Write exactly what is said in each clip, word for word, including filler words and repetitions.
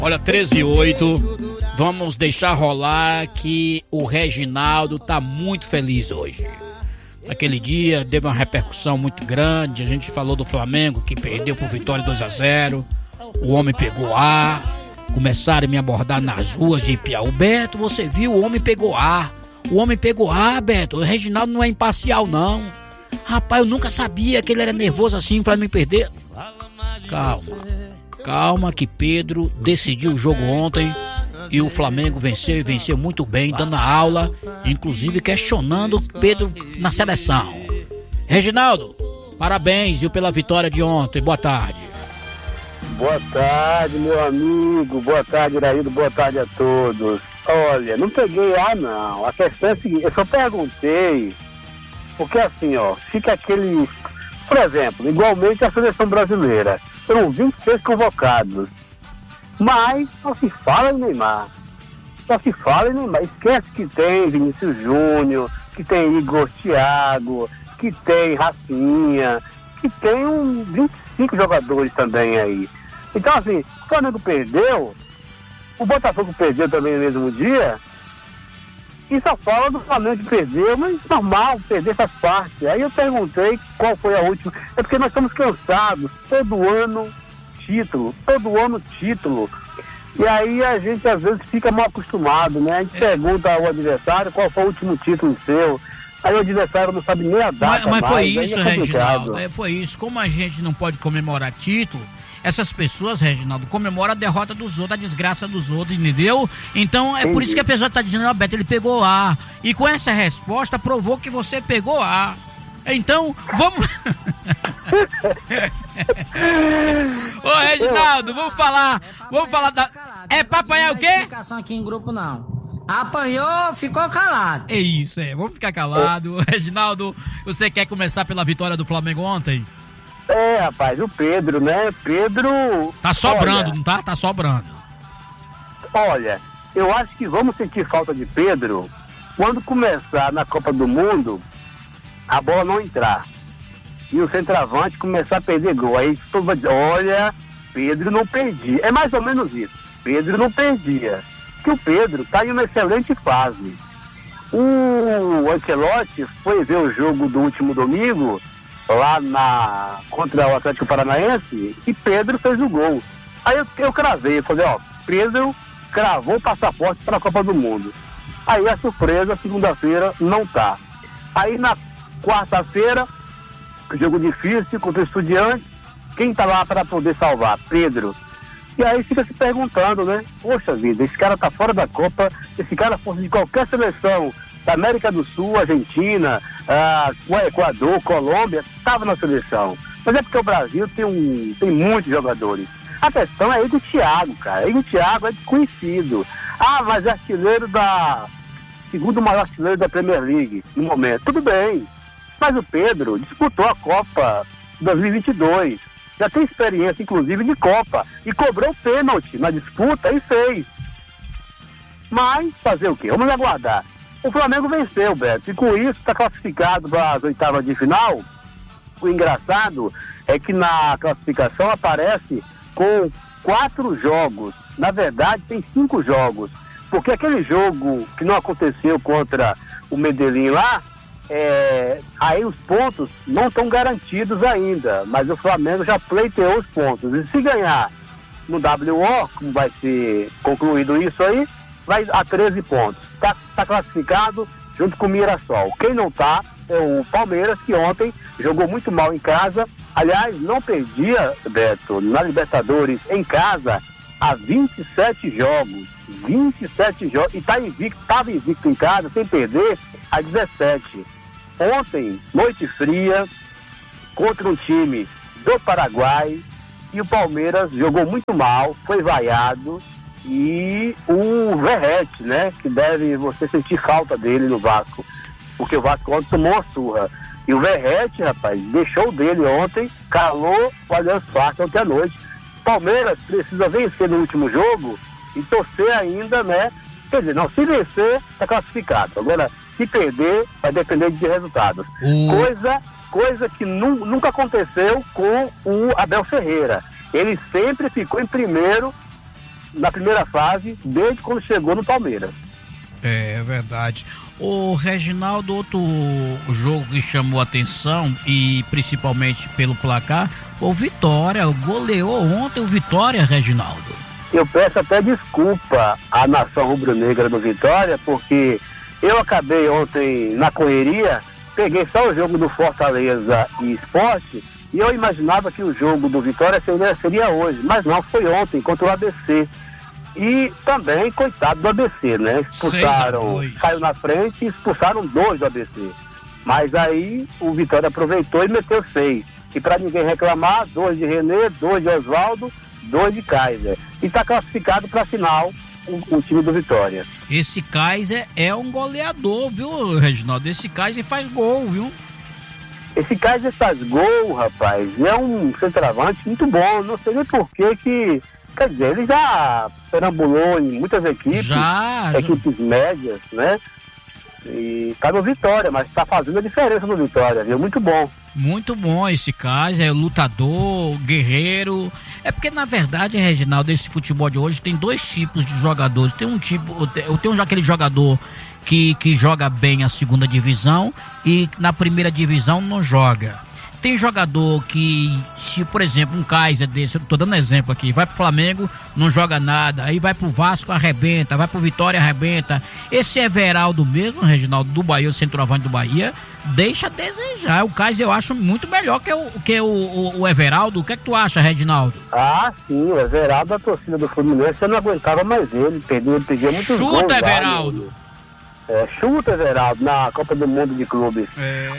Olha, treze e oito, vamos deixar rolar que o Reginaldo tá muito feliz hoje. Naquele dia teve uma repercussão muito grande, a gente falou do Flamengo que perdeu por Vitória dois a zero, o homem pegou ar, começaram a me abordar nas ruas de Piauí. Beto, você viu, o homem pegou ar, o homem pegou ar, Beto, o Reginaldo não é imparcial não. Rapaz, eu nunca sabia que ele era nervoso assim pra me perder. Calma. Calma que Pedro decidiu o jogo ontem e o Flamengo venceu e venceu muito bem, dando a aula, inclusive questionando Pedro na seleção. Reginaldo, parabéns, viu, pela vitória de ontem. Boa tarde. Boa tarde, meu amigo. Boa tarde, Iraído. Boa tarde a todos. Olha, não peguei A não. A questão é a seguinte, eu só perguntei, porque assim, ó, fica aquele... Por exemplo, igualmente a seleção brasileira. Foram vinte e seis convocados. Mas só se fala em Neymar. Só se fala em Neymar. Esquece que tem Vinícius Júnior, que tem Igor Thiago, que tem Rafinha, que tem um vinte e cinco jogadores também aí. Então assim, o Flamengo perdeu, o Botafogo perdeu também no mesmo dia, e só fala do Flamengo que perdeu, mas normal, perder faz parte. Aí eu perguntei qual foi a última. É porque nós estamos cansados, todo ano título, todo ano título. E aí a gente às vezes fica mal acostumado, né? A gente pergunta ao adversário qual foi o último título seu. Aí o adversário não sabe nem a data. Mas, mas mais, foi isso, é Reginaldo, é, foi isso. Como a gente não pode comemorar título, essas pessoas, Reginaldo, comemoram a derrota dos outros, a desgraça dos outros, entendeu? Então é Entendi. Por isso que a pessoa tá dizendo, ó, Beto, ele pegou A. E com essa resposta provou que você pegou A. Então, vamos... Ô, Reginaldo, vamos falar, vamos falar da... É pra apanhar o quê? Não aqui em grupo, não. Apanhou, ficou calado. É isso, é, vamos ficar calado. É. Reginaldo, você quer começar pela vitória do Flamengo ontem? É, rapaz, o Pedro, né? Pedro... Tá sobrando, olha, não tá? Tá sobrando. Olha, eu acho que vamos sentir falta de Pedro quando começar na Copa do Mundo a bola não entrar. E o centroavante começar a perder gol. Aí todo mundo diz, olha, Pedro não perdia. É mais ou menos isso. Pedro não perdia. Porque o Pedro tá em uma excelente fase. O Ancelotti foi ver o jogo do último domingo lá na, contra o Atlético Paranaense, e Pedro fez o gol. Aí eu, eu cravei, eu falei, ó, Pedro cravou o passaporte para a Copa do Mundo. Aí a surpresa, segunda-feira, não tá. Aí na quarta-feira, jogo difícil contra o Estudiantes, quem tá lá para poder salvar? Pedro. E aí fica se perguntando, né? Poxa vida, esse cara tá fora da Copa, esse cara fosse de qualquer seleção da América do Sul, Argentina, ah, o Equador, Colômbia, estava na seleção. Mas é porque o Brasil tem, um, tem muitos jogadores. A questão é Igor Thiago, cara. Igor Thiago é desconhecido. Ah, mas é artilheiro da... segundo maior artilheiro da Premier League, no momento. Tudo bem. Mas o Pedro disputou a Copa dois mil e vinte e dois. Já tem experiência, inclusive, de Copa. E cobrou pênalti na disputa e fez. Mas, fazer o quê? Vamos aguardar. O Flamengo venceu, Beto, e com isso está classificado para as oitavas de final. O engraçado é que na classificação aparece com quatro jogos. Na verdade, tem cinco jogos. Porque aquele jogo que não aconteceu contra o Medellín lá, é, aí os pontos não estão garantidos ainda. Mas o Flamengo já pleiteou os pontos. E se ganhar no W O, como vai ser concluído isso aí, vai a treze pontos. Está tá classificado junto com o Mirassol. Quem não tá é o Palmeiras, que ontem jogou muito mal em casa. Aliás, não perdia, Beto, na Libertadores em casa há vinte e sete jogos. vinte e sete jogos. E tá invicto, estava invicto em casa, sem perder, a dezessete. Ontem, noite fria, contra um time do Paraguai, e o Palmeiras jogou muito mal, foi vaiado. E o Verratti, né, que deve você sentir falta dele no Vasco, porque o Vasco ontem tomou uma surra. E o Verratti, rapaz, deixou dele ontem, calou o Allianz Parque ontem à noite. Palmeiras precisa vencer no último jogo e torcer ainda, né? Quer dizer, não, se vencer, tá classificado. Agora, se perder, vai depender de resultados. Hum. Coisa, coisa que nu, nunca aconteceu com o Abel Ferreira. Ele sempre ficou em primeiro na primeira fase, desde quando chegou no Palmeiras. É verdade. O Reginaldo, outro jogo que chamou atenção, e principalmente pelo placar, o Vitória, goleou ontem o Vitória, Reginaldo. Eu peço até desculpa à nação rubro-negra do Vitória, porque eu acabei ontem na correria, peguei só o jogo do Fortaleza e Sport, e eu imaginava que o jogo do Vitória seria, seria hoje, mas não, foi ontem, contra o A B C. E também, coitado do A B C, né? Expulsaram, saiu na frente e expulsaram dois do A B C. Mas aí o Vitória aproveitou e meteu seis. E para ninguém reclamar, dois de René, dois de Oswaldo, dois de Kaiser. E está classificado para a final o, o time do Vitória. Esse Kaiser é um goleador, viu, Reginaldo? Esse Kaiser faz gol, viu? Esse Kaiser faz gol, rapaz. É um centroavante muito bom. Não sei nem por que que... Quer dizer, ele já perambulou em muitas equipes, já, equipes já. médias, né? E tá no Vitória, mas tá fazendo a diferença no Vitória, viu? Muito bom. Muito bom esse caso, é lutador, guerreiro. É porque, na verdade, Reginaldo, esse futebol de hoje tem dois tipos de jogadores. Tem um tipo, eu tenho aquele jogador que, que joga bem a segunda divisão e na primeira divisão não joga. Tem jogador que, se por exemplo, um Kaiser desse, eu tô dando exemplo aqui, vai pro Flamengo, não joga nada, aí vai pro Vasco, arrebenta, vai pro Vitória, arrebenta. Esse Everaldo mesmo, Reginaldo, do Bahia, o centroavante do Bahia, deixa a desejar. O Kaiser eu acho muito melhor que o, que o, o, o Everaldo. O que é que tu acha, Reginaldo? Ah, sim, o Everaldo, a torcida do Fluminense, eu não aguentava mais ele, perdeu, ele perdia muitos gols. Chuta, Everaldo! Lá, É, chuta, Everaldo, na Copa do Mundo de Clubes. É.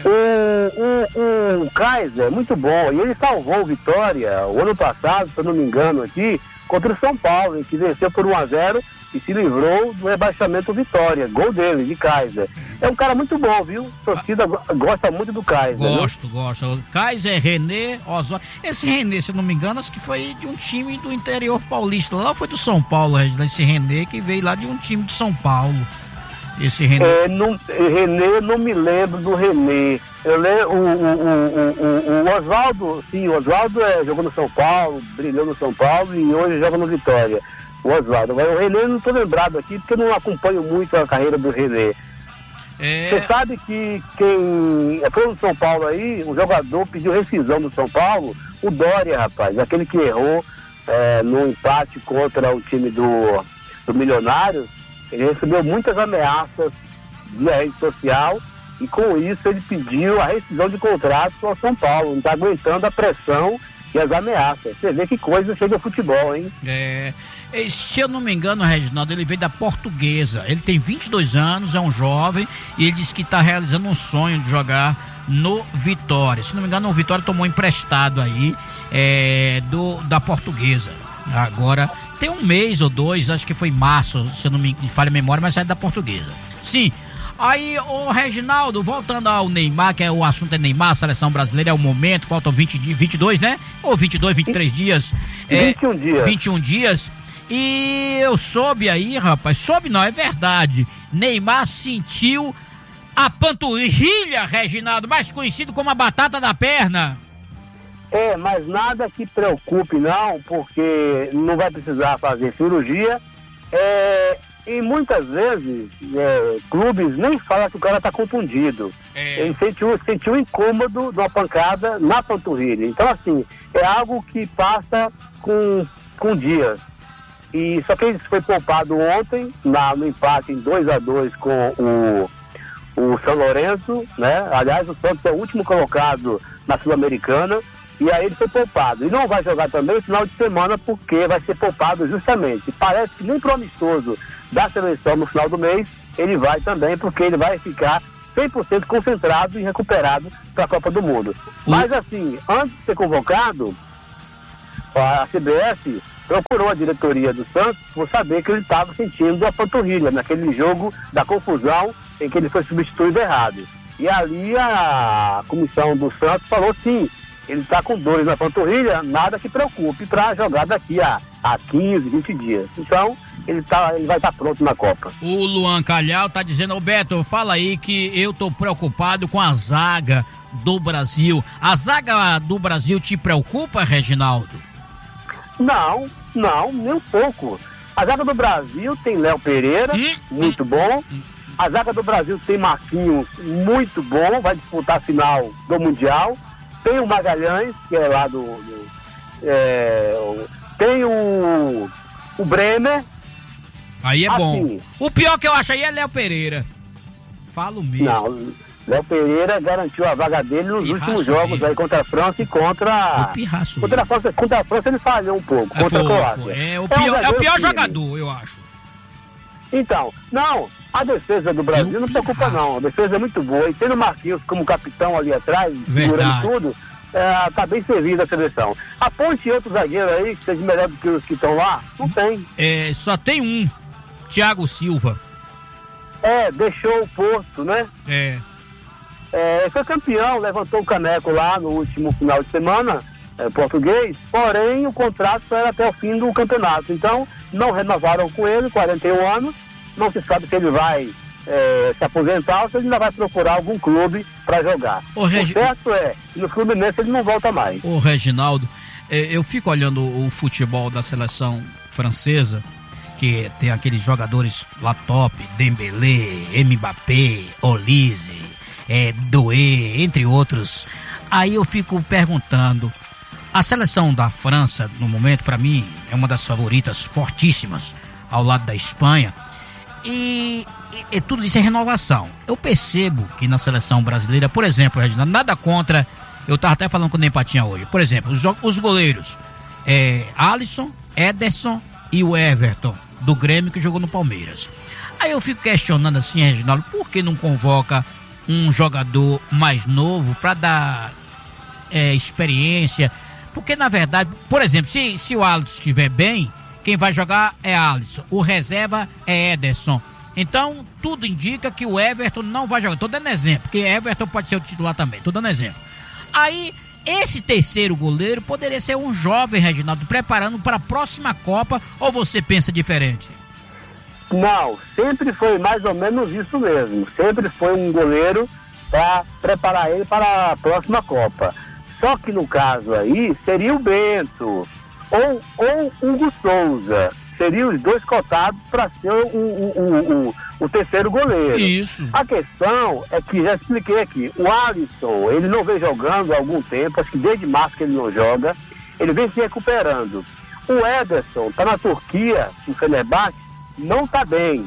O, o, o Kaiser é muito bom, e ele salvou o Vitória o ano passado, se eu não me engano aqui, contra o São Paulo, em que venceu por um a zero e se livrou do rebaixamento Vitória. Gol dele, de Kaiser. É um cara muito bom, viu? A torcida gosta muito do Kaiser. Gosto, né? gosto. Kaiser, René, Oswaldo. Esse René, se eu não me engano, acho que foi de um time do interior paulista. Lá foi do São Paulo, esse René, que veio lá de um time de São Paulo. Esse René. É, não, René, não me lembro do René. Eu lembro, o, o, o, o, o Oswaldo, sim, o Oswaldo é, jogou no São Paulo, brilhou no São Paulo e hoje joga no Vitória. O Oswaldo. Agora, o René eu não estou lembrado aqui porque eu não acompanho muito a carreira do René. É... Você sabe que quem foi no São Paulo aí, um jogador pediu rescisão do São Paulo, o Dória, rapaz, aquele que errou é, no empate contra o time do, do Milionários. Ele recebeu muitas ameaças via rede social e com isso ele pediu a rescisão de contrato ao São Paulo. Não está aguentando a pressão e as ameaças. Você vê que coisa chega ao futebol, hein? É, se eu não me engano, Reginaldo, ele veio da Portuguesa. Ele tem vinte e dois anos, é um jovem e ele disse que está realizando um sonho de jogar no Vitória. Se não me engano, o Vitória tomou emprestado aí é, do, da Portuguesa. Agora... tem um mês ou dois, acho que foi março, se eu não me falha a memória, mas é da Portuguesa. Sim. Aí, ô Reginaldo, voltando ao Neymar, que é o assunto é Neymar, seleção brasileira, é o momento, faltam vinte dias, vinte e dois, né? Ou vinte e dois, vinte e três dias. É, vinte e um dias. vinte e um dias. E eu soube aí, rapaz, soube não, é verdade. Neymar sentiu a panturrilha, Reginaldo, mais conhecido como a batata da perna. É, mas nada que preocupe não, porque não vai precisar fazer cirurgia. É, e muitas vezes, é, clubes nem falam que o cara está contundido. É. Ele sentiu, sentiu incômodo de uma pancada na panturrilha. Então, assim, é algo que passa com, com dias. E só que ele foi poupado ontem, na, no empate em dois a dois com o, o São Lourenço, né? Aliás, o Santos é o último colocado na Sul-Americana. E aí ele foi poupado. E não vai jogar também no final de semana porque vai ser poupado justamente. Parece que nem pro amistoso da seleção no final do mês, ele vai também, porque ele vai ficar cem por cento concentrado e recuperado para a Copa do Mundo. Hum. Mas assim, antes de ser convocado, a C B F procurou a diretoria do Santos por saber que ele estava sentindo a panturrilha naquele jogo da confusão em que ele foi substituído errado. E ali a comissão do Santos falou sim, ele está com dores na panturrilha, nada que preocupe para jogar daqui a, a quinze, vinte dias. Então, ele, tá, ele vai estar tá pronto na Copa. O Luan Calhau tá dizendo, Beto, fala aí que eu tô preocupado com a zaga do Brasil. A zaga do Brasil te preocupa, Reginaldo? Não, não, nem um pouco. A zaga do Brasil tem Léo Pereira, hum, muito hum, bom. hum. A zaga do Brasil tem Marquinhos, muito bom, vai disputar a final do Mundial. Tem o Magalhães, que é lá do... do é, tem o, o Bremer. Aí é assim, bom. O pior que eu acho aí é Léo Pereira. Falo mesmo. Não, Léo Pereira garantiu a vaga dele nos Pirraço últimos jogos mesmo. aí contra a França e contra... O pirraço Contra a França, contra a França ele falhou um pouco, É, contra foi, a Croácia. foi. É o um pior, é o zagueiro pior firme. jogador, eu acho. Então, não, a defesa do Brasil Eu não se preocupa pirraço. não, a defesa é muito boa. E tendo o Marquinhos como capitão ali atrás, segurando Verdade. tudo, é, tá bem servida a seleção. Aponte outro zagueiro aí que seja melhor do que os que estão lá, não tem. É, só tem um, Thiago Silva. É, deixou o posto, né? É. É, foi campeão, levantou o caneco lá no último final de semana, é, português, porém o contrato era até o fim do campeonato. Então, não renovaram com ele, quarenta e um anos, não se sabe se ele vai é, se aposentar ou se ele ainda vai procurar algum clube para jogar. Ô, Regi... O certo é, no Fluminense ele não volta mais. Ô, Reginaldo, é, eu fico olhando o futebol da seleção francesa, que tem aqueles jogadores lá top, Dembélé, Mbappé, Olise, é, Doué, entre outros. Aí eu fico perguntando, a seleção da França, no momento, para mim, é uma das favoritas fortíssimas, ao lado da Espanha, e, e, e tudo isso é renovação. Eu percebo que na seleção brasileira, por exemplo, Reginaldo, nada contra, eu tava até falando com o Nempatinha hoje, por exemplo, os, os goleiros, é, Alisson, Ederson e o Everton, do Grêmio, que jogou no Palmeiras. Aí eu fico questionando assim, Reginaldo, por que não convoca um jogador mais novo para dar é, experiência? Porque, na verdade, por exemplo, se, se o Alisson estiver bem, quem vai jogar é Alisson, o reserva é Ederson. Então, tudo indica que o Everton não vai jogar. Tô dando exemplo, porque Everton pode ser o titular também, tô dando exemplo. Aí, esse terceiro goleiro poderia ser um jovem, Reginaldo, preparando para a próxima Copa, ou você pensa diferente? Não, sempre foi mais ou menos isso mesmo. Sempre foi um goleiro para preparar ele para a próxima Copa. Só que no caso aí, seria o Bento ou, ou o Hugo Souza. Seriam os dois cotados para ser o, o, o, o, o terceiro goleiro. Isso. A questão é que, já expliquei aqui, o Alisson, ele não vem jogando há algum tempo, acho que desde março que ele não joga, ele vem se recuperando. O Ederson está na Turquia, no Fenerbahçe, não está bem.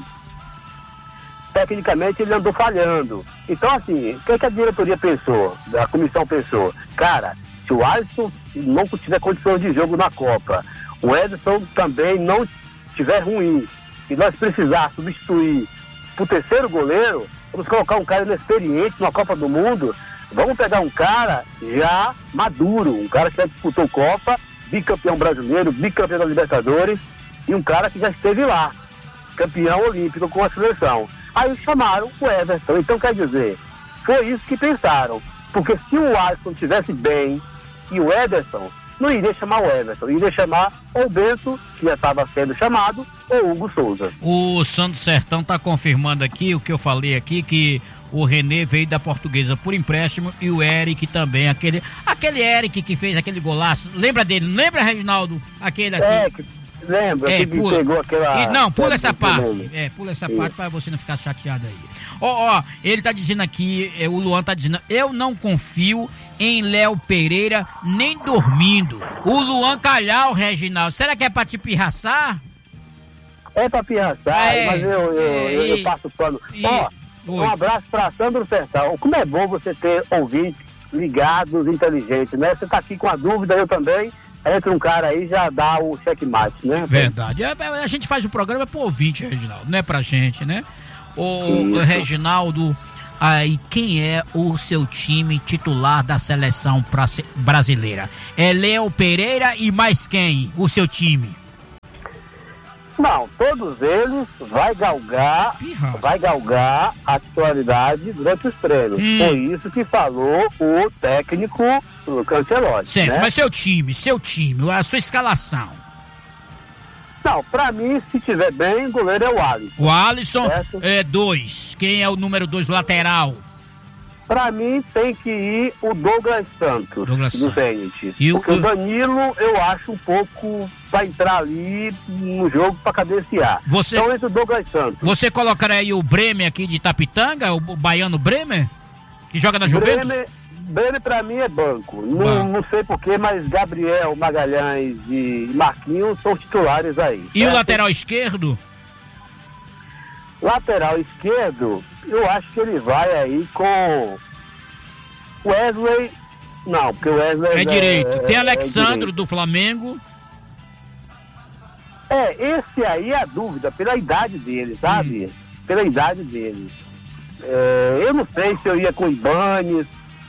Tecnicamente ele andou falhando. Então, assim, o que, é que a diretoria pensou, a comissão pensou? Cara, se o Alisson não tiver condições de jogo na Copa, o Ederson também não estiver ruim, e nós precisar substituir pro terceiro goleiro, vamos colocar um cara inexperiente numa Copa do Mundo, vamos pegar um cara já maduro, um cara que já disputou Copa, bicampeão brasileiro, bicampeão da Libertadores, e um cara que já esteve lá, campeão olímpico com a seleção. Aí chamaram o Everton. Então, quer dizer, foi isso que pensaram. Porque se o Alisson estivesse bem e o Ederson, não iria chamar o Everton, iria chamar o Bento, que já estava sendo chamado, ou o Hugo Souza. O Santo Sertão está confirmando aqui o que eu falei aqui, que o René veio da Portuguesa por empréstimo e o Eric também, aquele, aquele Eric que fez aquele golaço, lembra dele? Lembra, Reginaldo? Aquele assim... É, que... Lembra é, que pula. pegou aquela... E, não, pula essa parte. Nome. É, pula essa Isso. parte para você não ficar chateado aí. Ó, ó, ele tá dizendo aqui, é, o Luan tá dizendo, eu não confio em Léo Pereira nem dormindo. O Luan Calhau, Reginaldo, será que é pra te pirraçar? É pra pirraçar, É, mas eu, eu, é, eu, eu e- passo pano. e- Ó, um Oi. abraço pra Sandro Sertão. Como é bom você ter ouvintes ligados, inteligentes, né? Você tá aqui com a dúvida, eu também. Entra um cara aí já dá o checkmate, né? Verdade. É, é, a gente faz o programa pro ouvinte, Reginaldo, não é pra gente, né? O Isso. Reginaldo, aí quem é o seu time titular da seleção pra- brasileira? É Léo Pereira e mais quem? O seu time? Não, todos eles vai galgar, Pirra. vai galgar a titularidade durante os treinos. Hum. Foi isso que falou o técnico o Cancelotti, Certo, né? mas seu time, seu time, a sua escalação. Não, pra mim, se tiver bem, o goleiro é o Alisson. O Alisson Certo. é dois. Quem é o número dois lateral? Pra mim tem que ir o Douglas Santos, Douglas do Santos. Zenit. E o- Porque o Danilo eu acho um pouco pra entrar ali no jogo pra cadenciar. Você- Então entre o Douglas Santos. Você colocaria aí o Bremer aqui de Itapitanga, o, o baiano Bremer, que joga na Juventus? Bremer, Bremer pra mim é banco. Não, Banco. não sei porquê, mas Gabriel, Magalhães e Marquinhos são titulares aí. E o certo? lateral esquerdo? Lateral esquerdo, eu acho que ele vai aí com Wesley. Não, porque o Wesley É direito. Tem é Alexandro direito. do Flamengo. É, esse aí é a dúvida, pela idade dele, sabe? Pela idade dele. É, eu não sei se eu ia com o Ibanes,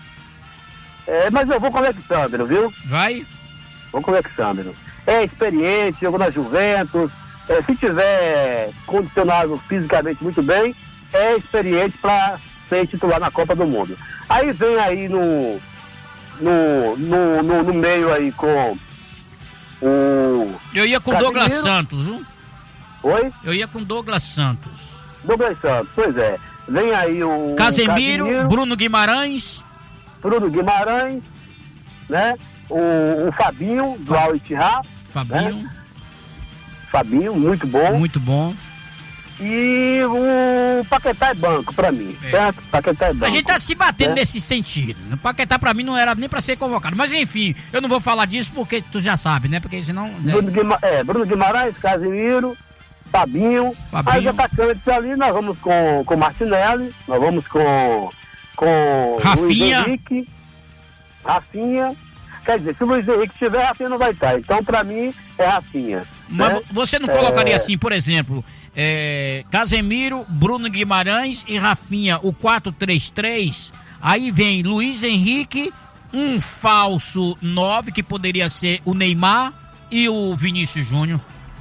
é, mas eu vou com o Alexandre, viu? Vai? Vou com o Alexandre. É experiente, jogou na Juventus, é, se tiver condicionado fisicamente muito bem, é experiente para ser titular na Copa do Mundo. Aí vem aí no, no, no, no, no meio aí com o... Eu ia com Casemiro. Douglas Santos, viu? Oi? Eu ia com Douglas Santos. Douglas Santos, pois é. Vem aí o Casemiro, Casemiro, Bruno Guimarães. Bruno Guimarães, né? O, o Fabinho, do Al Ittihad, Fabinho, Fabinho, muito bom. muito bom. E o Paquetá é banco pra mim, É. certo? Paquetá é banco. A gente tá se batendo É. nesse sentido. O Paquetá pra mim não era nem pra ser convocado. Mas enfim, eu não vou falar disso porque tu já sabe, né? Porque senão... né? Bruno, Guima, é, Bruno Guimarães, Casemiro, Fabinho. Fabinho. Aí os atacantes ali, nós vamos com o Martinelli, nós vamos com com Rafinha. Luiz Henrique, Rafinha. Quer dizer, se o Luiz Henrique tiver, Rafinha não vai estar. Então, pra mim, é Rafinha. Mas né? você não colocaria É. assim, por exemplo, é, Casemiro, Bruno Guimarães e Rafinha, o quatro três três, aí vem Luiz Henrique, um falso nove, que poderia ser o Neymar, e o Vinícius Júnior.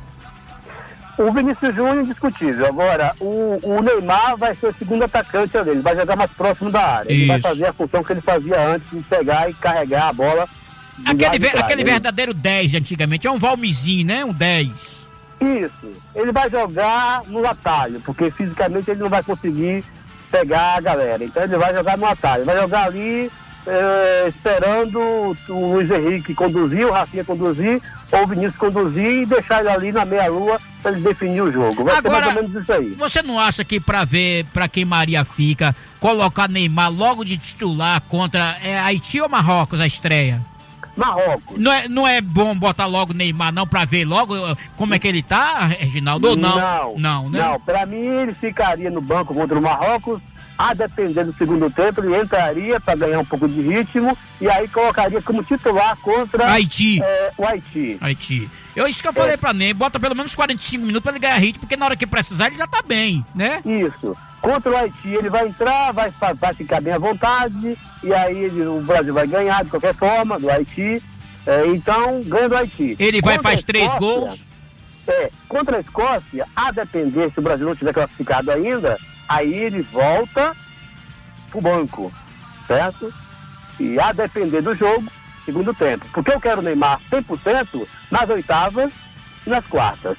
O Vinícius Júnior é indiscutível. Agora, o, o Neymar vai ser o segundo atacante dele. Ele vai jogar mais próximo da área. Ele vai Isso. fazer a função que ele fazia antes de pegar e carregar a bola. do Aquele, lado de ver- trás. aquele Ele- verdadeiro dez de antigamente, é um Valmizinho, né? Um dez. Isso. Ele vai jogar no atalho, porque fisicamente ele não vai conseguir pegar a galera. Então ele vai jogar no atalho. Vai jogar ali eh, esperando o Luiz Henrique conduzir, o Rafinha conduzir, ou o Vinícius conduzir e deixar ele ali na meia-lua para ele definir o jogo. Vai Agora, ser mais ou menos isso aí. Você não acha que pra ver pra quem Maria fica, colocar Neymar logo de titular contra é, Haiti ou Marrocos a estreia? Marrocos. Não é, não é bom botar logo Neymar não pra ver logo uh, como é que ele tá, Reginaldo? Ou não? Não, Não, né? Não, pra mim ele ficaria no banco contra o Marrocos, a depender do segundo tempo, ele entraria para ganhar um pouco de ritmo e aí colocaria como titular contra Haiti. é, o Haiti. Haiti. Eu, isso que eu falei pra Ney, bota pelo menos quarenta e cinco minutos pra ele ganhar ritmo, porque na hora que precisar ele já tá bem, né? Isso. Contra o Haiti ele vai entrar, vai, vai ficar bem à vontade e aí ele- o Brasil vai ganhar de qualquer forma do Haiti. É, então, ganha do Haiti. Ele vai, Contra faz a três Escócia, gols. É, contra a Escócia, a depender, se o Brasil não tiver classificado ainda, aí ele volta pro banco, certo? E a depender do jogo, segundo tempo. Porque eu quero o Neymar cem por cento nas oitavas e nas quartas.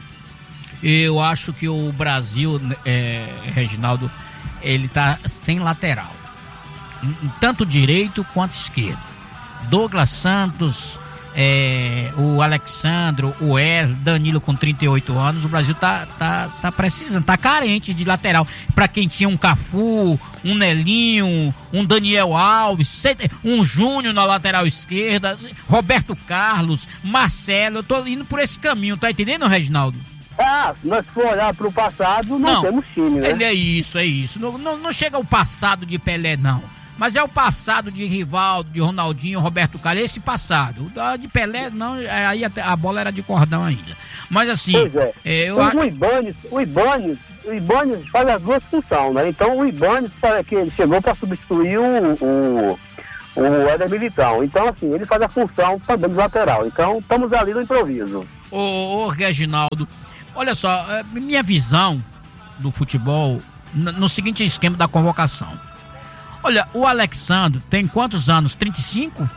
Eu acho que o Brasil, é, Reginaldo, ele tá sem lateral. Em- em tanto direito quanto esquerdo. Douglas Santos, é, o Alexandro, o Wesley, Danilo com trinta e oito anos, o Brasil tá, tá, tá precisando, tá carente de lateral. Pra quem tinha um Cafu, um Nelinho, um Daniel Alves, cê- um Júnior na lateral esquerda, Roberto Carlos, Marcelo, eu tô indo por esse caminho, tá entendendo, Reginaldo? Ah, se nós for olhar pro passado, não, Não, temos time, né? Ele é isso, é isso. Não, não, não chega ao passado de Pelé, não. Mas é o passado de Rivaldo, de Ronaldinho, Roberto Carlos, esse passado. O da- de Pelé, não, é, aí até a bola era de cordão ainda. Mas assim, Pois é. é, eu o, acho. o Ibanes, o Ibanes, o Ibanes faz as duas funções, né? Então o Ibanes para que ele chegou para substituir o, o, o Éder Militão. Então, assim, ele faz a função também do lateral. Então, estamos ali no improviso. Ô, ô Reginaldo, olha só, é, minha visão do futebol n- no seguinte esquema da convocação. Olha, o Alexandre tem quantos anos? trinta e cinco?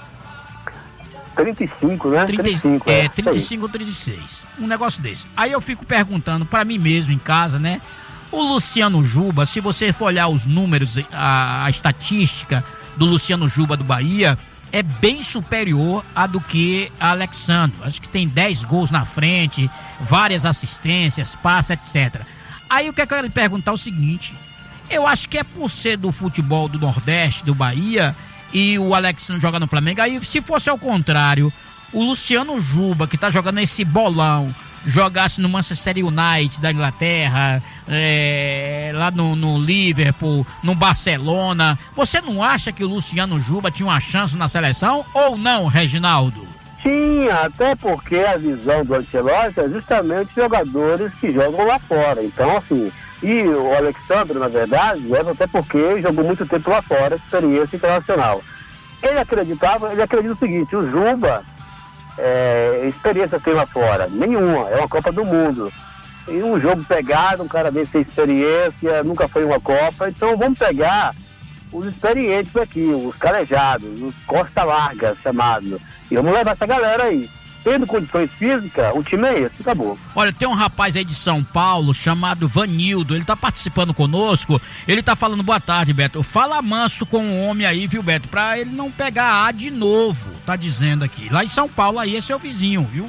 trinta e cinco, né? trinta, trinta e cinco, é, é. trinta e cinco ou trinta e seis. Um negócio desse. Aí eu fico perguntando pra mim mesmo em casa, né? O Luciano Juba, se você for olhar os números, a, a estatística do Luciano Juba do Bahia, é bem superior a do que a Alexandro. Acho que tem dez gols na frente, várias assistências, passe, etcétera. Aí o que eu quero lhe perguntar é o seguinte: eu acho que é por ser do futebol do Nordeste, do Bahia, e o Alexandro joga no Flamengo. Aí, se fosse ao contrário, o Luciano Juba, que tá jogando esse bolão, jogasse no Manchester United da Inglaterra, é, lá no, no Liverpool, no Barcelona, você não acha que o Luciano Juba tinha uma chance na seleção ou não, Reginaldo? Tinha, até porque a visão do Ancelotti é justamente jogadores que jogam lá fora. Então, assim, e o Alexandre, na verdade, leva até porque jogou muito tempo lá fora, experiência internacional. Ele acreditava, ele acredita o seguinte: o Juba, é, experiência tem lá fora? Nenhuma, é uma Copa do Mundo. E um jogo pegado, um cara desse sem experiência, nunca foi uma Copa, então vamos pegar os experientes aqui, os calejados, os costa larga chamados, e vamos levar essa galera aí. Tendo condições físicas, o time é esse, acabou. Olha, tem um rapaz aí de São Paulo chamado Vanildo, ele tá participando conosco, ele tá falando: boa tarde, Beto, fala manso com o homem aí, viu, Beto, pra ele não pegar A de novo, tá dizendo aqui. Lá em São Paulo aí é seu vizinho, viu?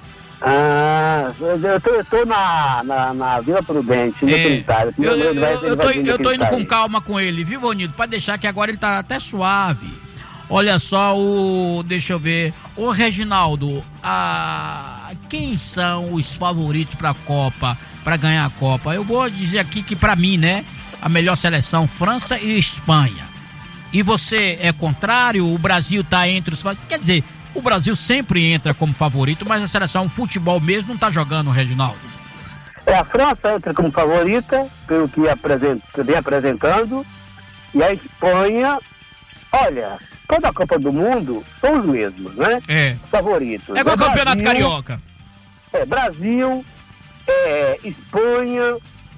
Ah, eu tô, eu tô na, na, na Vila Prudente, no é, Trinitário. Eu, eu, eu, eu, tô, eu tô indo com calma com ele, viu, Vanildo, pra deixar que agora ele tá até suave. Olha só o... deixa eu ver... Ô, Reginaldo, a... quem são os favoritos pra Copa, pra ganhar a Copa? Eu vou dizer aqui que pra mim, né, a melhor seleção, França e Espanha. E você é contrário? O Brasil tá entre os... Quer dizer, o Brasil sempre entra como favorito, mas a seleção futebol mesmo não tá jogando, Reginaldo. É, a França entra como favorita, pelo que apresenta, vem apresentando, e a Espanha... Olha, toda a Copa do Mundo são os mesmos, né? É. Favoritos. É igual o o Campeonato Brasil, Carioca. É, Brasil, é, Espanha,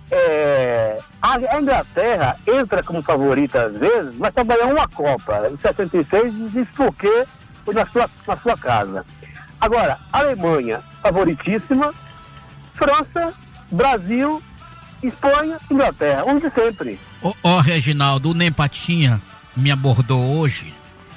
é, a Inglaterra entra como favorita às vezes, mas só ganhou uma Copa. Em sessenta e seis, isso porque foi na sua, na sua casa. Agora, Alemanha, favoritíssima, França, Brasil, Espanha, Inglaterra, um de sempre. Ó, oh, Reginaldo, o Nempatinha me abordou hoje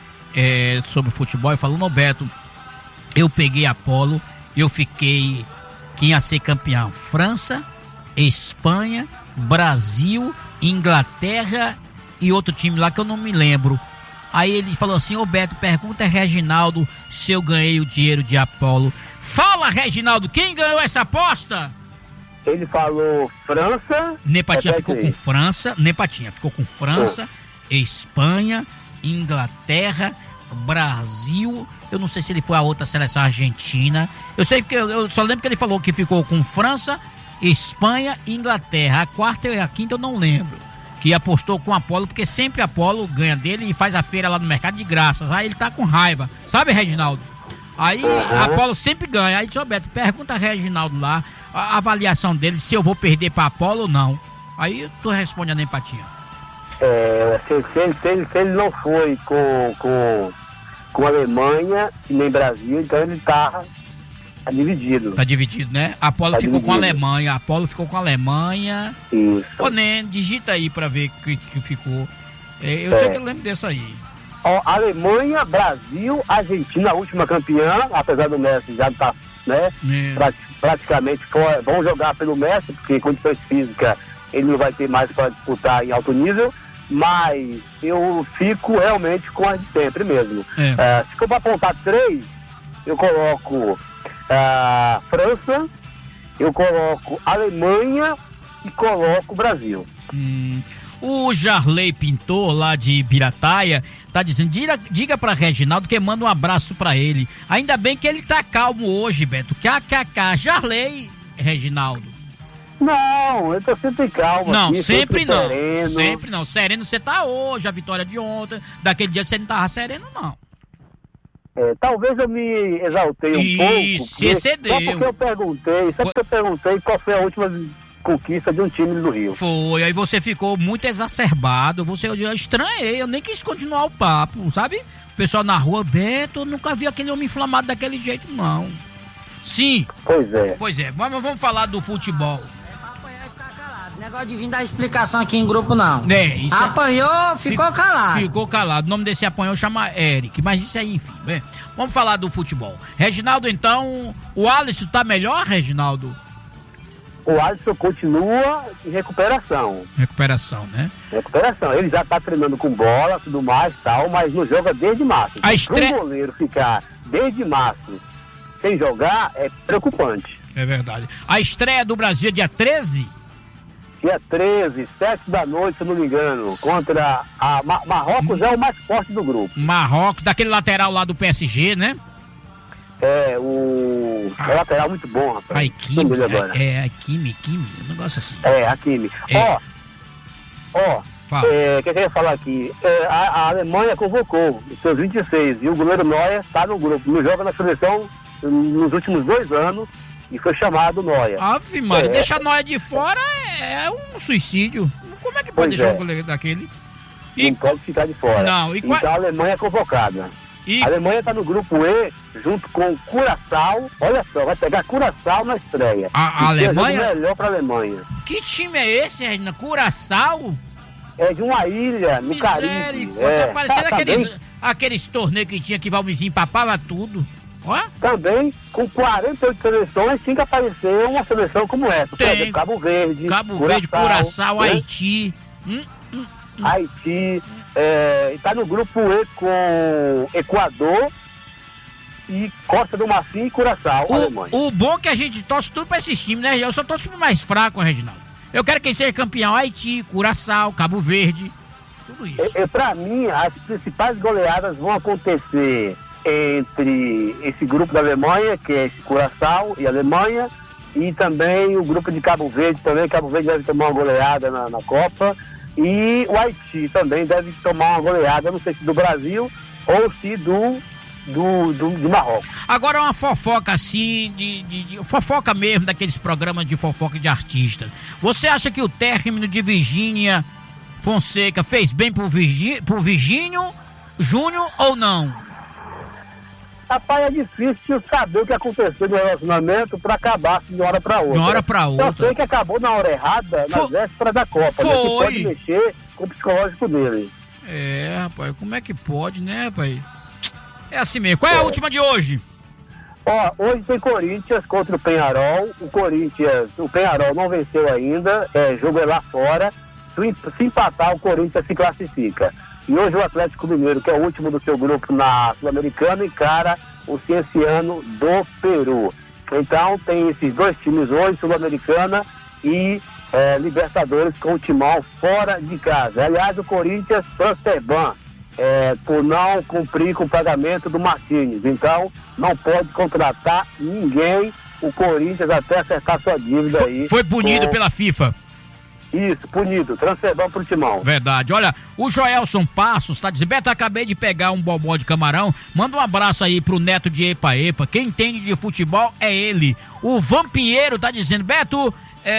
é, sobre futebol e falou: no Beto, eu peguei a polo, eu fiquei quem ia ser campeão: França, Espanha, Brasil, Inglaterra e outro time lá que eu não me lembro. Aí ele falou assim: ô Beto, pergunta a Reginaldo se eu ganhei o dinheiro de Apolo. Fala, Reginaldo, quem ganhou essa aposta? Ele falou França. Nepatinha ficou com França, Nepatinha ficou com França, oh. Espanha, Inglaterra, Brasil, eu não sei se ele foi a outra seleção, Argentina. Eu sei que eu, eu só lembro que ele falou que ficou com França, Espanha e Inglaterra. A quarta e a quinta eu não lembro. Que apostou com Apolo, porque sempre Apolo ganha dele e faz a feira lá no mercado de graças. Aí ele tá com raiva, sabe, Reginaldo? Aí uhum. Apolo sempre ganha. Aí, seu Beto, pergunta a Reginaldo lá a avaliação dele, se eu vou perder pra Apolo ou não. Aí tu responde a Nempatinha. É, se, se, ele, se, ele, se ele não foi com, com, com a Alemanha e nem Brasil, então ele tá, tá dividido. Tá dividido, né? Apolo tá ficou dividido. com a Alemanha, Apolo ficou com a Alemanha. Isso. Ô, Nen, digita aí pra ver que, que ficou. É, eu é. sei que eu lembro desse aí. Ó, Alemanha, Brasil, Argentina, a última campeã, apesar do Messi já tá, né, é. pra, praticamente fora. Vão jogar pelo Messi, porque condições físicas ele não vai ter mais para disputar em alto nível. Mas eu fico realmente com as de sempre mesmo. É. Uh, se for para apontar três, eu coloco uh, França, eu coloco Alemanha e coloco Brasil. Hum. O Jarley Pintor, lá de Ibirataia, tá dizendo: diga, diga pra Reginaldo que manda um abraço pra ele. Ainda bem que ele tá calmo hoje, Beto. K K K. Jarley, Reginaldo. Não, eu tô sempre calmo. Não, aqui, sempre, sempre não. Sereno. Sempre não. Sereno você tá hoje, a vitória de ontem. Daquele dia você não tava sereno, não. É, talvez eu me exaltei um Isso, pouco. Isso, excedeu. Só porque eu perguntei, só porque eu perguntei qual foi a última conquista de um time do Rio. Foi, aí você ficou muito exacerbado. Você, eu estranhei, eu nem quis continuar o papo, sabe? O pessoal na rua: Beto, eu nunca vi aquele homem inflamado daquele jeito, não. Sim. Pois é. Pois é, mas vamos falar do futebol. Negócio de vir dar explicação aqui em grupo, não. É, isso é- Apanhou, ficou Fic- calado. Ficou calado. O nome desse apanhou chama Eric, mas isso aí, enfim. Né? Vamos falar do futebol. Reginaldo, então, o Alisson tá melhor, Reginaldo? O Alisson continua em recuperação. Recuperação, né? Recuperação. Ele já tá treinando com bola, tudo mais tal, mas não joga desde março. A estre- Para um goleiro ficar desde março sem jogar é preocupante. É verdade. A estreia do Brasil é dia treze? Dia treze, sete da noite, se não me engano, contra a Ma- Marrocos, é o mais forte do grupo. Marrocos, daquele lateral lá do P S G, né? É, o é lateral muito bom, rapaz. Ai, Kimi, Não me lembro agora. é, é, Kimi, Kimi, um negócio assim. É, Hakimi. É. Ó, ó, Fala. é, o que eu queria falar aqui? É, a, a Alemanha convocou os seus vinte e seis e o goleiro Neuer está no grupo. Não joga na seleção nos últimos dois anos e foi chamado Neuer. Ave Maria, É. deixar nós de fora é, é um suicídio. Como é que pode Pois deixar é. um goleiro daquele? Não E, pode ficar de fora. Não, e qua- Então a Alemanha é convocada. e A Alemanha está no grupo E, junto com Curaçao. Olha só, vai pegar Curaçao na estreia. A- a E tem jogo Alemanha? melhor para a Alemanha. que time é esse, Regina? Curaçao? É de uma ilha no Caribe. Misericórdia, É, tá parecendo tá- tá aqueles, bem- aqueles torneios que tinha que Valmizinho papava tudo. Ó, Também, com quarenta e oito seleções, tinha que aparecer uma seleção como essa. Por Tem. exemplo, Cabo Verde, Cabo Verde, Curaçao, né? Haiti. Hum, Haiti. É, está no grupo E com Equador e Costa do Marfim e Curaçao, Alemanha. O, o bom é que a gente torce tudo pra esses times, né? Eu só torço pro mais fraco, Reginaldo. Eu quero quem seja campeão, Haiti, Curaçao, Cabo Verde, tudo isso. É, é, para mim, as principais goleadas vão acontecer entre esse grupo da Alemanha, que é esse Curaçao e Alemanha, e também o grupo de Cabo Verde também. Cabo Verde deve tomar uma goleada na, na Copa, e o Haiti também deve tomar uma goleada, não sei se do Brasil ou se do, do, do, do Marrocos. Agora uma fofoca assim, de, de- de- fofoca mesmo, daqueles programas de fofoca de artista. Você acha que o término de Virgínia Fonseca fez bem pro, Virgi, pro Virgínio Júnior ou não? Rapaz, é difícil saber o que aconteceu no relacionamento para acabar de uma hora para outra. De uma hora pra Eu outra. sei que acabou na hora errada, na Foi- véspera da Copa. Né, que Foi. pode mexer com o psicológico dele. É, rapaz, como é que pode, né, rapaz? É assim mesmo. Qual é a última de hoje? Ó, hoje tem Corinthians contra o Penharol. O Corinthians, o Penharol não venceu ainda, é, jogo é lá fora. Se, se empatar, o Corinthians se classifica. E hoje o Atlético Mineiro, que é o último do seu grupo na Sul-Americana, encara o Cienciano do Peru. Então tem esses dois times hoje, Sul-Americana e é, Libertadores, com o timão fora de casa. Aliás, o Corinthians Franceban, é, por não cumprir com o pagamento do Martínez. Então, não pode contratar ninguém, o Corinthians, até acertar sua dívida Foi, aí. foi punido com- pela FIFA. Isso, punido. Transferban pro timão. Verdade. Olha, o Joelson Passos tá dizendo: Beto, acabei de pegar um bobó de camarão. Manda um abraço aí pro neto de Epa Epa. Quem entende de futebol é ele. O Vampinheiro tá dizendo: Beto,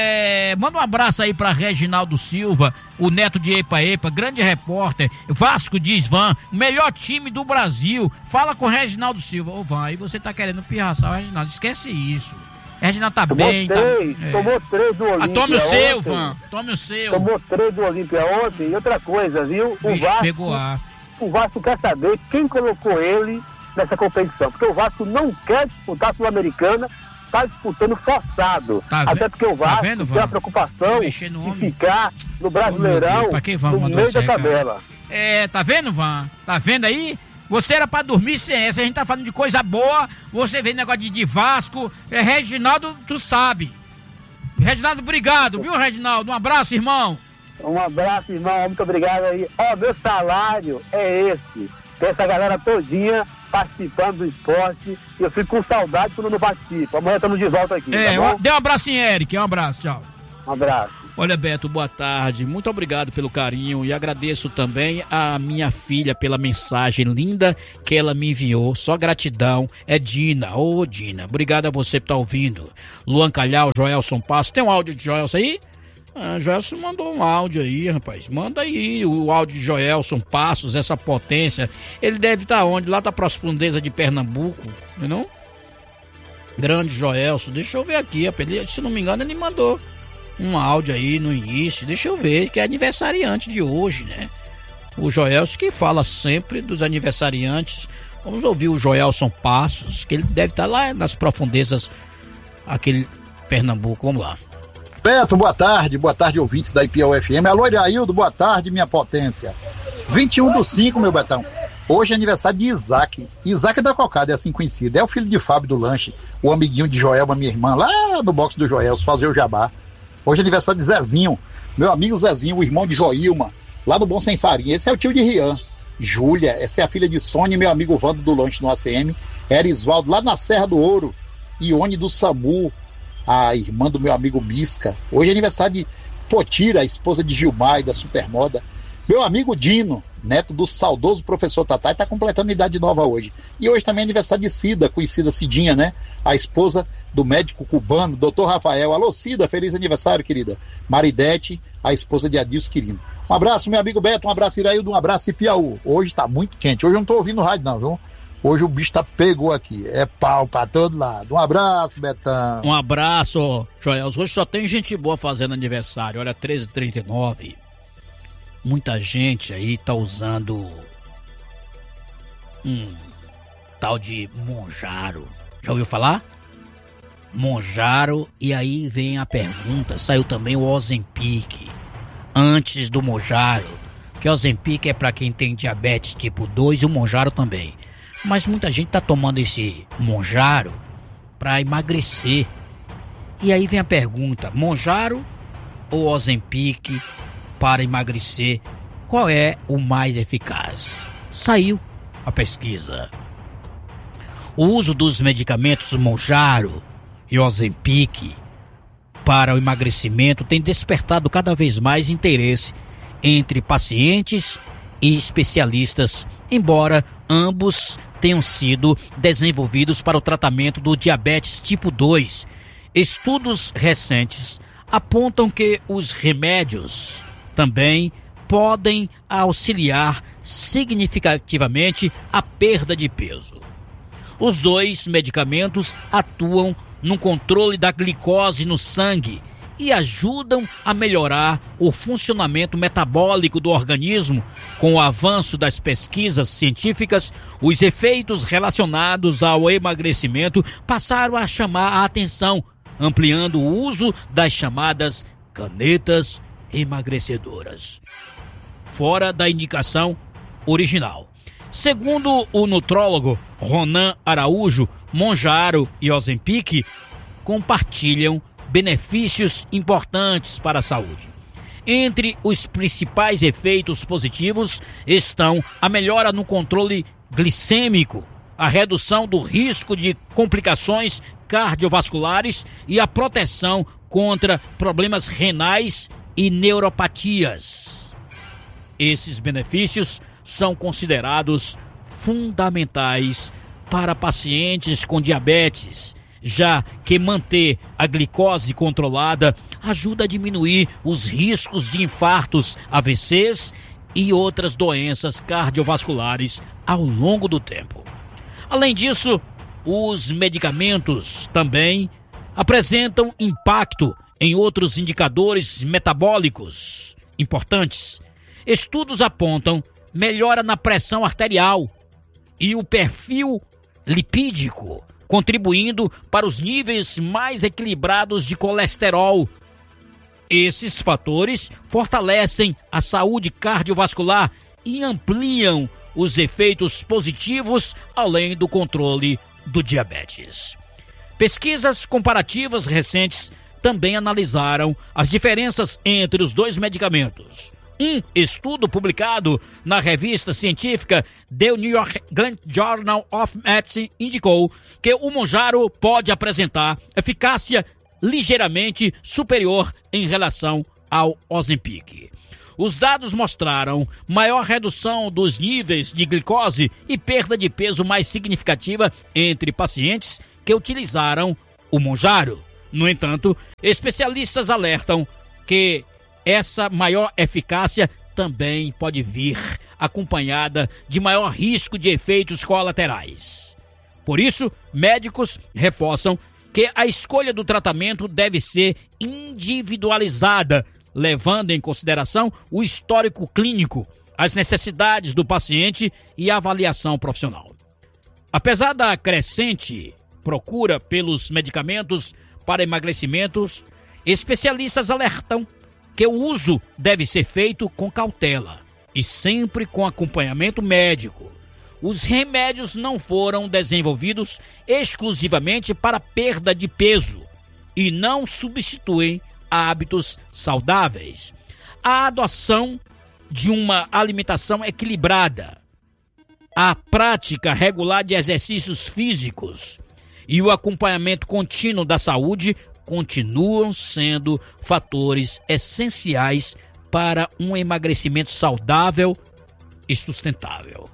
é, manda um abraço aí pra Reginaldo Silva, o neto de Epa Epa, grande repórter. Vasco diz Van, melhor time do Brasil. Fala com o Reginaldo Silva. Ô, Van, aí você tá querendo pirraçar o Reginaldo. Esquece isso. Reginaldo tá Tomou bem, três, tá. é. tomou três do Olímpia Ah, tome o seu, ontem. Van. Tome o seu. Tomou três do Olímpia ontem. E outra coisa, viu? O Bicho, Vasco, pegou ar. o Vasco quer saber quem colocou ele nessa competição. Porque o Vasco não quer disputar a Sul-Americana, está disputando forçado. Tá ve- Até porque o tá Vasco vendo, tem Van? a preocupação Mexer no de homem. ficar no Oh, meu Brasileirão, Deus, pra que Van no mandou meio esse da recado? tabela. É, tá vendo, Van? Tá vendo aí? Você era pra dormir sem essa, a gente tá falando de coisa boa, você vê negócio de, de Vasco, é, Reginaldo, tu sabe. Reginaldo, obrigado, viu, Reginaldo? Um abraço, irmão. Um abraço, irmão. Muito obrigado aí. Ó, meu salário é esse. Tem essa galera todinha participando do esporte. E eu fico com saudade quando não participo. Amanhã estamos de volta aqui, É, tá bom? dê um abraço em Eric, um abraço, tchau. Um abraço. Olha, Beto, boa tarde. Muito obrigado pelo carinho e agradeço também a minha filha pela mensagem linda que ela me enviou. Só gratidão. É Dina. Ô, Dina, obrigado a você por estar ouvindo. Luan Calhau, Joelson Passo. Tem um áudio de Joelson aí? Ah, Joelson mandou um áudio aí, rapaz. Manda aí o áudio de Joelson Passos, essa potência. Ele deve estar onde? Lá da profundeza de Pernambuco, não é não? Grande Joelson. Deixa eu ver aqui, rapaz. Ele, se não me engano, ele mandou. um áudio aí no início. Deixa eu ver, que é aniversariante de hoje, né? O Joelson que fala sempre dos aniversariantes. Vamos ouvir o Joelson Passos, que ele deve estar lá nas profundezas, aquele Pernambuco. Vamos lá. Beto, boa tarde, boa tarde, ouvintes da I P O F M. Alô, Iraildo, boa tarde, minha potência. vinte e um do cinco, meu Betão. Hoje é aniversário de Isaac. Isaac da Cocada, é assim conhecido. É o filho de Fábio do Lanche, o amiguinho de Joelma, minha irmã, lá no box do Joelso, fazer o jabá. Hoje é aniversário de Zezinho, meu amigo Zezinho, o irmão de Joilma, lá do Bom Sem Farinha. Esse é o tio de Rian. Júlia, essa é a filha de Sônia, meu amigo Vando do Lanche no A C M. Erisvaldo, lá na Serra do Ouro. Ione do Samu, a irmã do meu amigo Misca. Hoje é aniversário de Potira, a esposa de Gilmar e da Supermoda. Meu amigo Dino, neto do saudoso professor Tatai, está completando idade nova hoje. E hoje também é aniversário de Cida, conhecida Cidinha, né? A esposa do médico cubano, doutor Rafael. Alô, Cida, feliz aniversário, querida. Maridete, a esposa de Adilson Quirino. Um abraço, meu amigo Beto, um abraço, Iraildo, um abraço, Piauí. Hoje tá muito quente. Hoje eu não tô ouvindo rádio, não, viu? Hoje o bicho tá pegou aqui. É pau pra todo lado. Um abraço, Betão. Um abraço, Joel. Hoje só tem gente boa fazendo aniversário. Olha, treze e trinta e nove. Muita gente aí tá usando um tal de Monjaro. Já ouviu falar? Monjaro. E aí vem a pergunta. Saiu também o Ozempic antes do Monjaro, que o Ozempic é para quem tem diabetes tipo dois e o Monjaro também. Mas muita gente tá tomando esse Monjaro para emagrecer. E aí vem a pergunta: Monjaro ou Ozempic para emagrecer, qual é o mais eficaz? Saiu a pesquisa. O uso dos medicamentos Monjaro e Ozempic para o emagrecimento tem despertado cada vez mais interesse entre pacientes e especialistas, embora ambos tenham sido desenvolvidos para o tratamento do diabetes tipo dois. Estudos recentes apontam que os remédios também podem auxiliar significativamente a perda de peso. Os dois medicamentos atuam no controle da glicose no sangue e ajudam a melhorar o funcionamento metabólico do organismo. Com o avanço das pesquisas científicas, os efeitos relacionados ao emagrecimento passaram a chamar a atenção, ampliando o uso das chamadas canetas emagrecedoras, fora da indicação original. Segundo o nutrólogo Ronan Araújo, Monjaro e Ozempic compartilham benefícios importantes para a saúde. Entre os principais efeitos positivos estão a melhora no controle glicêmico, a redução do risco de complicações cardiovasculares e a proteção contra problemas renais e neuropatias. Esses benefícios são considerados fundamentais para pacientes com diabetes, já que manter a glicose controlada ajuda a diminuir os riscos de infartos, A V Cs e outras doenças cardiovasculares ao longo do tempo. Além disso, os medicamentos também apresentam impacto em outros indicadores metabólicos importantes. Estudos apontam melhora na pressão arterial e o perfil lipídico, contribuindo para os níveis mais equilibrados de colesterol. Esses fatores fortalecem a saúde cardiovascular e ampliam os efeitos positivos, além do controle do diabetes. Pesquisas comparativas recentes também analisaram as diferenças entre os dois medicamentos. Um estudo publicado na revista científica The New York Journal of Medicine indicou que o Monjaro pode apresentar eficácia ligeiramente superior em relação ao Ozempic. Os dados mostraram maior redução dos níveis de glicose e perda de peso mais significativa entre pacientes que utilizaram o Monjaro. No entanto, especialistas alertam que essa maior eficácia também pode vir acompanhada de maior risco de efeitos colaterais. Por isso, médicos reforçam que a escolha do tratamento deve ser individualizada, levando em consideração o histórico clínico, as necessidades do paciente e a avaliação profissional. Apesar da crescente procura pelos medicamentos para emagrecimentos, especialistas alertam que o uso deve ser feito com cautela e sempre com acompanhamento médico. Os remédios não foram desenvolvidos exclusivamente para perda de peso e não substituem hábitos saudáveis. A adoção de uma alimentação equilibrada, a prática regular de exercícios físicos e o acompanhamento contínuo da saúde continuam sendo fatores essenciais para um emagrecimento saudável e sustentável.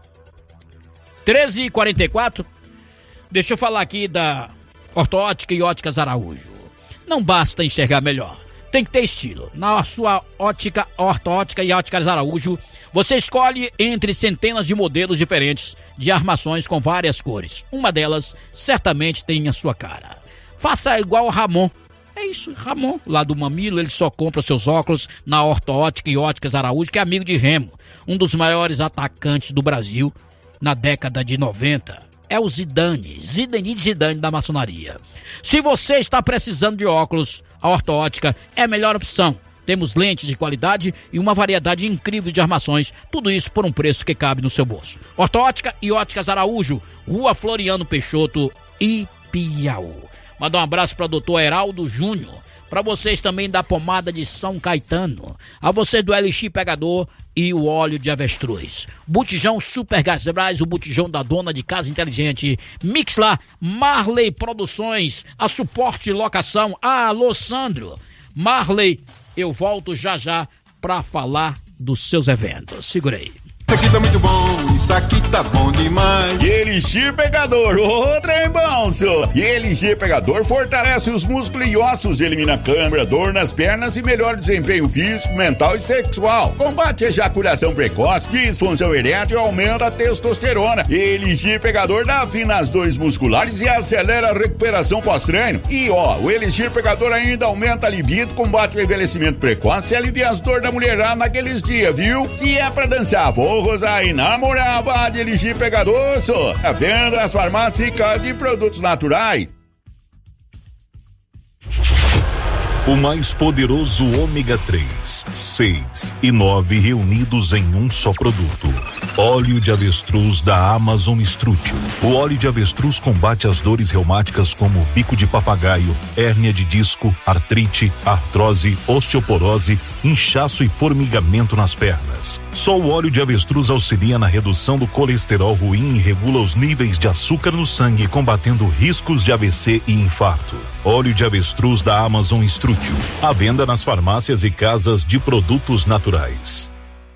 treze e quarenta e quatro, deixa eu falar aqui da Ortoótica e Óticas Araújo. Não basta enxergar melhor, tem que ter estilo. Na sua ótica, Ortoótica e Óticas Araújo, você escolhe entre centenas de modelos diferentes de armações com várias cores. Uma delas certamente tem a sua cara. Faça igual o Ramon. É isso, Ramon, lá do Mamilo, ele só compra seus óculos na Ortoótica e Óticas Araújo, que é amigo de Remo, um dos maiores atacantes do Brasil na década de noventa. É o Zidane, Zidane Zidane da maçonaria. Se você está precisando de óculos, a Ortoótica é a melhor opção. Temos lentes de qualidade e uma variedade incrível de armações, tudo isso por um preço que cabe no seu bolso. Ortoótica e Óticas Araújo, Rua Floriano Peixoto, Ipiaú. Manda um abraço para o doutor Heraldo Júnior, para vocês também da pomada de São Caetano, a vocês do L X Pegador e o óleo de avestruz. Botijão Super Gás Brás, o botijão da dona de casa inteligente. Mixlar, Marley Produções, a Suporte Locação. Alô, Sandro. Marley, eu volto já já para falar dos seus eventos. Segura aí. Isso aqui tá muito bom, isso aqui tá bom demais. E L G Pegador, o trem bom, senhor. E L G Pegador fortalece os músculos e ossos, elimina câimbra, dor nas pernas e melhora o desempenho físico, mental e sexual. Combate a ejaculação precoce, disfunção erétil e aumenta a testosterona. L G Pegador dá fim nas dores musculares e acelera a recuperação pós-treino. E ó, o L G Pegador ainda aumenta a libido, combate o envelhecimento precoce e alivia as dores da mulherada naqueles dias, viu? Se é pra dançar, vou Rosar e namorar, vá de L G Pegador, só. A venda nas farmácias de produtos naturais. O mais poderoso ômega três, seis e nove reunidos em um só produto. Óleo de avestruz da Amazon Strútil. O óleo de avestruz combate as dores reumáticas como bico de papagaio, hérnia de disco, artrite, artrose, osteoporose, inchaço e formigamento nas pernas. Só o óleo de avestruz auxilia na redução do colesterol ruim e regula os níveis de açúcar no sangue, combatendo riscos de A V C e infarto. Óleo de avestruz da Amazon Strútil. À venda nas farmácias e casas de produtos naturais.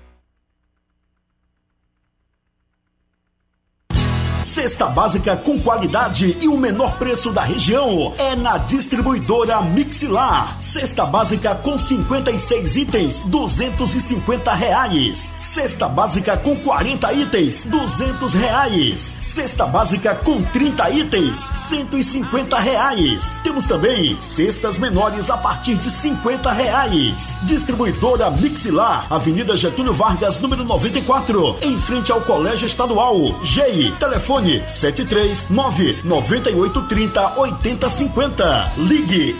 Cesta básica com qualidade e o menor preço da região é na distribuidora Mixlar. Cesta básica com cinquenta e seis itens, duzentos e cinquenta reais. Cesta básica com quarenta itens, duzentos reais. Cesta básica com trinta itens, cento e cinquenta reais. Temos também cestas menores a partir de cinquenta reais. Distribuidora Mixlar, Avenida Getúlio Vargas, número noventa e quatro, em frente ao Colégio Estadual. G I, telefone sete três nove nove oito três zero oito zero cinco zero. Ligue